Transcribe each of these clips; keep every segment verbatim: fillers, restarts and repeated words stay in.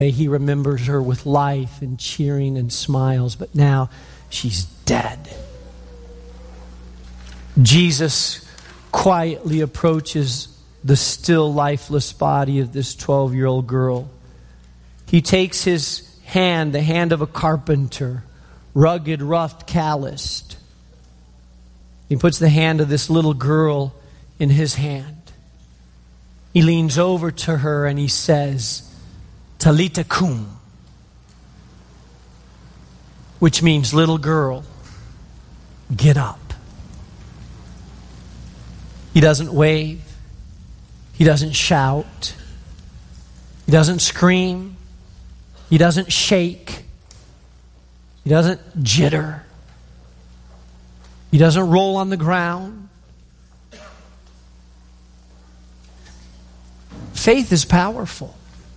He remembers her with life and cheering and smiles, but now she's dead. Jesus quietly approaches the still lifeless body of this twelve-year-old girl. He takes his hand, the hand of a carpenter, rugged, rough, calloused. He puts the hand of this little girl in his hand. He leans over to her and he says, Talita kum, which means, little girl, get up. He doesn't wave. He doesn't shout. He doesn't scream. He doesn't shake. He doesn't jitter. He doesn't roll on the ground. Faith is powerful.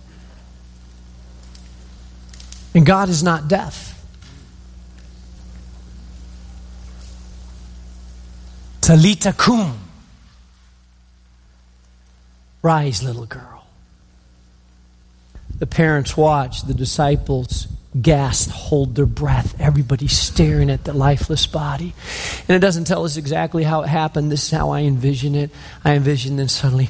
And God is not deaf. Talita kum. Rise, little girl. The parents watch, the disciples gasp, hold their breath. Everybody's staring at the lifeless body. And it doesn't tell us exactly how it happened. This is how I envision it. I envision then suddenly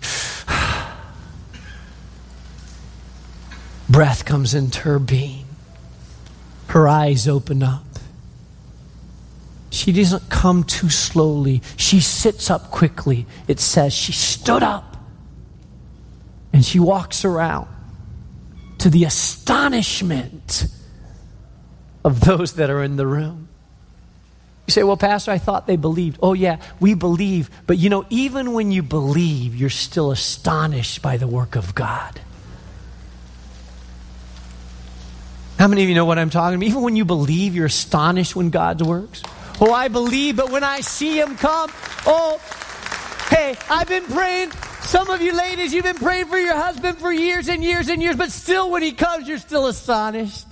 breath comes into her being. Her eyes open up. She doesn't come too slowly. She sits up quickly. It says she stood up. And she walks around to the astonishment of those that are in the room. You say, well, Pastor, I thought they believed. Oh, yeah, we believe. But you know, even when you believe, you're still astonished by the work of God. How many of you know what I'm talking about? Even when you believe, you're astonished when God works. Oh, I believe, but when I see Him come, oh, hey, I've been praying. Some of you ladies, you've been praying for your husband for years and years and years, but still when he comes, you're still astonished.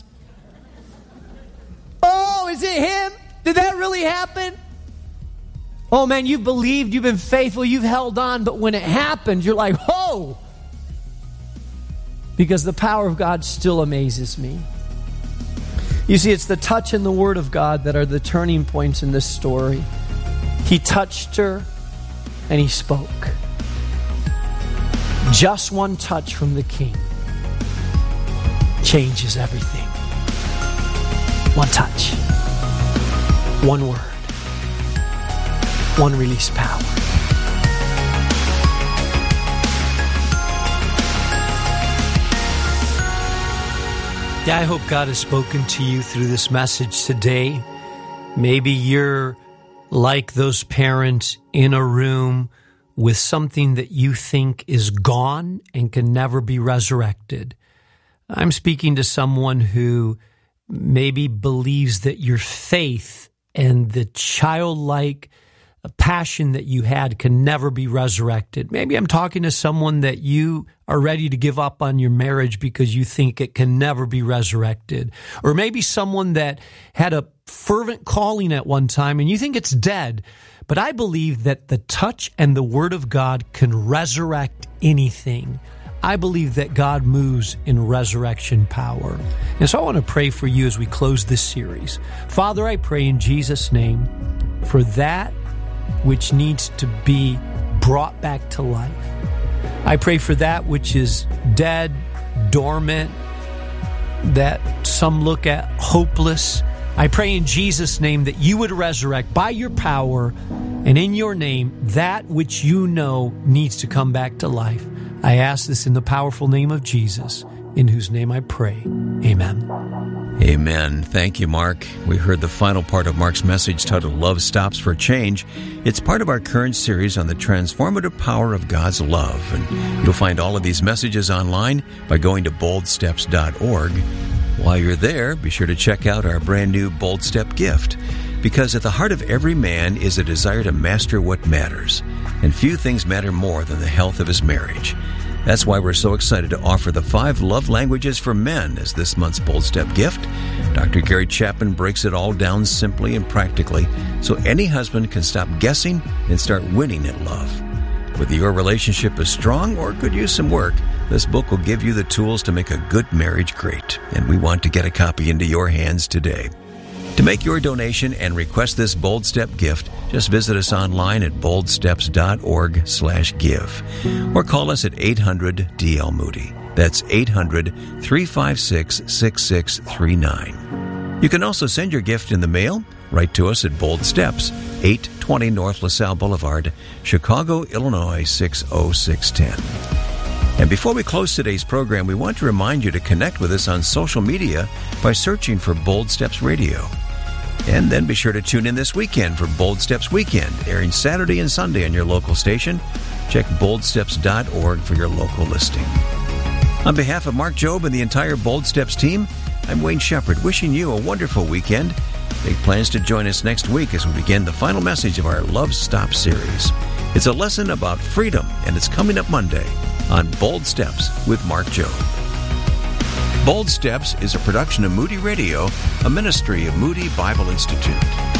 Oh, is it him? Did that really happen? Oh man, you've believed, you've been faithful, you've held on, but when it happens, you're like, oh! Because the power of God still amazes me. You see, it's the touch and the word of God that are the turning points in this story. He touched her and he spoke. Just one touch from the King changes everything. One touch. One word. One release power. Yeah, I hope God has spoken to you through this message today. Maybe you're like those parents in a room with something that you think is gone and can never be resurrected. I'm speaking to someone who maybe believes that your faith and the childlike passion that you had can never be resurrected. Maybe I'm talking to someone that you are ready to give up on your marriage because you think it can never be resurrected. Or maybe someone that had a fervent calling at one time and you think it's dead. But I believe that the touch and the word of God can resurrect anything. I believe that God moves in resurrection power. And so I want to pray for you as we close this series. Father, I pray in Jesus' name for that which needs to be brought back to life. I pray for that which is dead, dormant, that some look at hopeless. I pray in Jesus' name that you would resurrect by your power and in your name that which you know needs to come back to life. I ask this in the powerful name of Jesus, in whose name I pray. Amen. Amen. Thank you, Mark. We heard the final part of Mark's message titled Love Stops for Change. It's part of our current series on the transformative power of God's love. And you'll find all of these messages online by going to bold steps dot org. While you're there, be sure to check out our brand new Bold Step gift. Because at the heart of every man is a desire to master what matters. And few things matter more than the health of his marriage. That's why we're so excited to offer the five love languages for men as this month's Bold Step gift. Doctor Gary Chapman breaks it all down simply and practically so any husband can stop guessing and start winning at love. Whether your relationship is strong or could use some work, This book will give you the tools to make a good marriage great, and we want to get a copy into your hands today. To make your donation and request this Bold Step gift, just visit us online at boldsteps.org slash give or call us at eight hundred D L Moody. That's eight hundred, three five six, six six three nine. You can also send your gift in the mail. Write to us at Bold Steps, eight twenty North LaSalle Boulevard, Chicago, Illinois six oh six one oh. And before we close today's program, we want to remind you to connect with us on social media by searching for Bold Steps Radio. And then be sure to tune in this weekend for Bold Steps Weekend, airing Saturday and Sunday on your local station. Check bold steps dot org for your local listing. On behalf of Mark Jobe and the entire Bold Steps team, I'm Wayne Shepherd, wishing you a wonderful weekend. Make plans to join us next week as we begin the final message of our Love Stop series. It's a lesson about freedom, and it's coming up Monday on Bold Steps with Mark Jobe. Bold Steps is a production of Moody Radio, a ministry of Moody Bible Institute.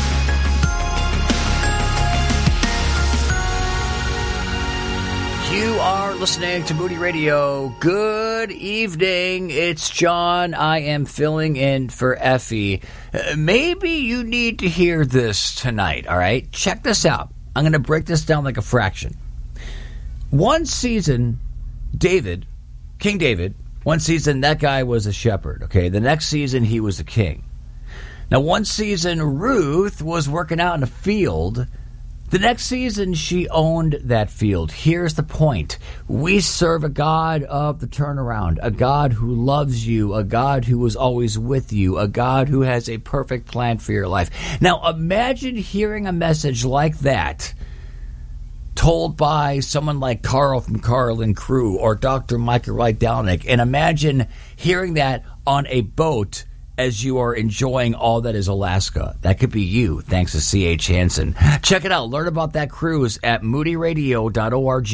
You are listening to Moody Radio. Good evening. It's John. I am filling in for Effie. Uh, maybe you need to hear this tonight, all right? Check this out. I'm going to break this down like a fraction. One season, David, King David, one season, that guy was a shepherd, okay? The next season, he was a king. Now, one season, Ruth was working out in a field. The next season, she owned that field. Here's the point. We serve a God of the turnaround, a God who loves you, a God who is always with you, a God who has a perfect plan for your life. Now, imagine hearing a message like that told by someone like Carl from Carl and Crew or Doctor Michael Rydelnik, and imagine hearing that on a boat as you are enjoying all that is Alaska. That could be you, thanks to C H. Hansen. Check it out. Learn about that cruise at moody radio dot org.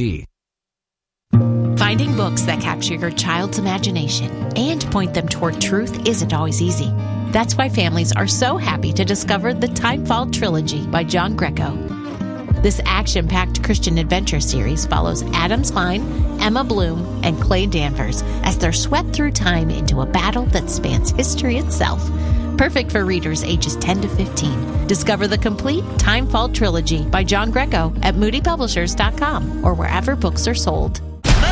Finding books that capture your child's imagination and point them toward truth isn't always easy. That's why families are so happy to discover the Timefall Trilogy by John Greco. This action-packed Christian adventure series follows Adam Klein, Emma Bloom, and Clay Danvers as they're swept through time into a battle that spans history itself. Perfect for readers ages ten to fifteen. Discover the complete Timefall Trilogy by John Greco at moody publishers dot com or wherever books are sold.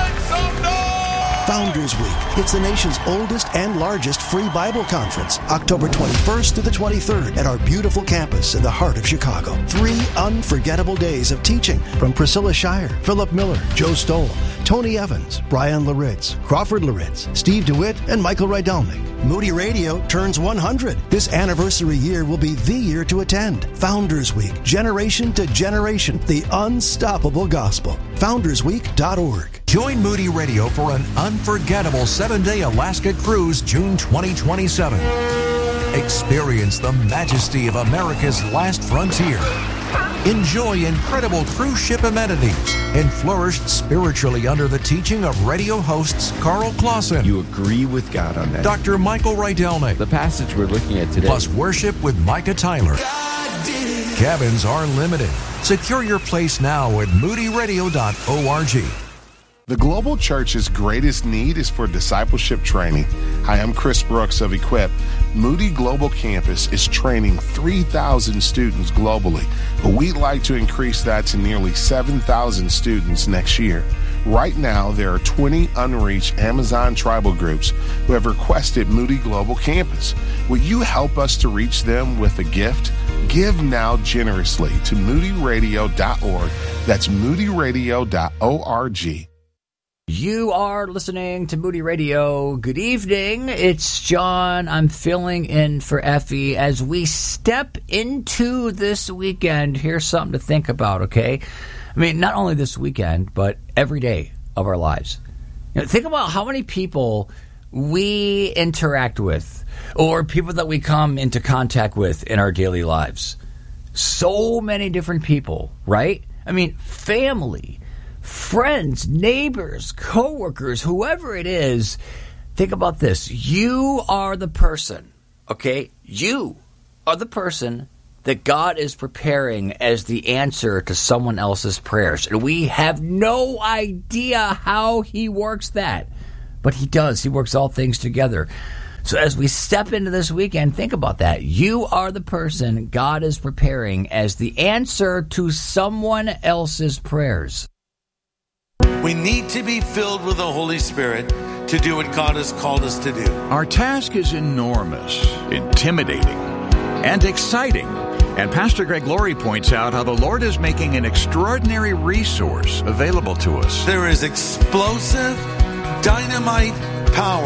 Founders Week. It's the nation's oldest and largest free Bible conference, October twenty-first to the twenty-third at our beautiful campus in the heart of Chicago. Three unforgettable days of teaching from Priscilla Shire, Philip Miller, Joe Stoll, Tony Evans, Brian Laritz, Crawford Laritz, Steve DeWitt, and Michael Rydelnik. Moody Radio turns one hundred. This anniversary year will be the year to attend. Founders Week, generation to generation, the unstoppable gospel. founders week dot org. Join Moody Radio for an unforgettable seven-day Alaska cruise June twenty twenty-seven. Experience the majesty of America's last frontier. Enjoy incredible cruise ship amenities and flourish spiritually under the teaching of radio hosts Carl Clausen. You agree with God on that. Doctor Michael Rydelnik. The passage we're looking at today. Plus worship with Micah Tyler. Cabins are limited. Secure your place now at moody radio dot org. The Global Church's greatest need is for discipleship training. Hi, I'm Chris Brooks of Equip. Moody Global Campus is training three thousand students globally, but we'd like to increase that to nearly seven thousand students next year. Right now, there are twenty unreached Amazon tribal groups who have requested Moody Global Campus. Will you help us to reach them with a gift? Give now generously to moody radio dot org. That's moody radio dot org. You are listening to Moody Radio. Good evening. It's John. I'm filling in for Effie. As we step into this weekend, here's something to think about, okay? I mean, not only this weekend, but every day of our lives. You know, think about how many people we interact with or people that we come into contact with in our daily lives. So many different people, right? I mean, family, friends, neighbors, coworkers, whoever it is. Think about this. You are the person, okay? You are the person that God is preparing as the answer to someone else's prayers. And we have no idea how he works that. But he does. He works all things together. So as we step into this weekend, think about that. You are the person God is preparing as the answer to someone else's prayers. We need to be filled with the Holy Spirit to do what God has called us to do. Our task is enormous, intimidating, and exciting. And Pastor Greg Laurie points out how the Lord is making an extraordinary resource available to us. There is explosive, dynamite power